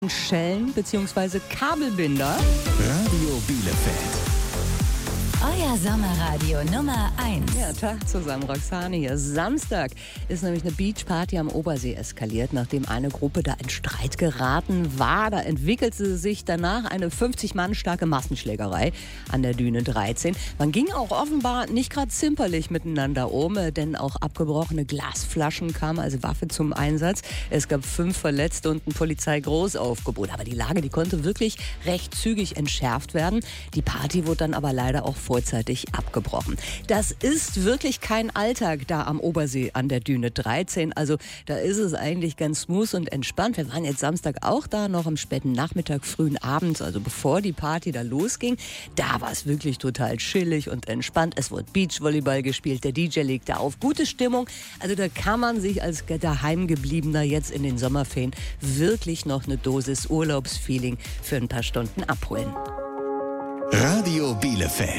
Schellen bzw. Kabelbinder. Radio Bielefeld. Euer Sommerradio Nummer 1. Ja, Tag zusammen, Roxane hier. Samstag ist nämlich eine Beachparty am Obersee eskaliert, nachdem eine Gruppe da in Streit geraten war. Da entwickelte sich danach eine 50 Mann starke Massenschlägerei an der Düne 13. Man ging auch offenbar nicht gerade zimperlich miteinander um, denn auch abgebrochene Glasflaschen kamen als Waffe zum Einsatz. Es gab 5 Verletzte und ein Polizeigroßaufgebot. Aber die Lage, die konnte wirklich recht zügig entschärft werden. Die Party wurde dann aber leider auch vorzeitig abgebrochen. Das ist wirklich kein Alltag da am Obersee an der Düne 13. Also da ist es eigentlich ganz smooth und entspannt. Wir waren jetzt Samstag auch da, noch am späten Nachmittag, frühen Abends, also bevor die Party da losging. Da war es wirklich total chillig und entspannt. Es wurde Beachvolleyball gespielt, der DJ legte auf. Gute Stimmung. Also da kann man sich als Daheimgebliebener jetzt in den Sommerferien wirklich noch eine Dosis Urlaubsfeeling für ein paar Stunden abholen. Radio Bielefeld.